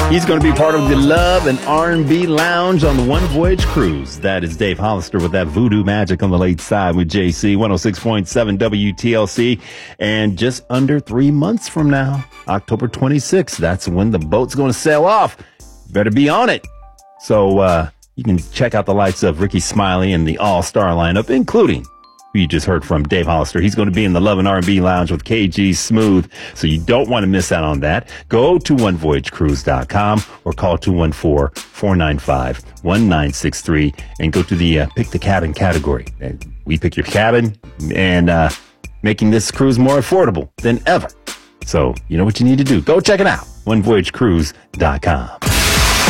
He's going to be part of the Love and R&B Lounge on the One Voyage Cruise. That is Dave Hollister with that voodoo magic on the late side with JC, 106.7 WTLC. And just under 3 months from now, October 26th, that's when the boat's going to sail off. Better be on it. So you can check out the likes of Ricky Smiley and the all-star lineup, including who you just heard from, Dave Hollister. He's going to be in the Love and R&B Lounge with KG Smooth, so you don't want to miss out on that. Go to onevoyagecruise.com or call 214-495-1963 and go to the Pick the Cabin category. We pick your cabin and making this cruise more affordable than ever. So you know what you need to do. Go check it out, onevoyagecruise.com.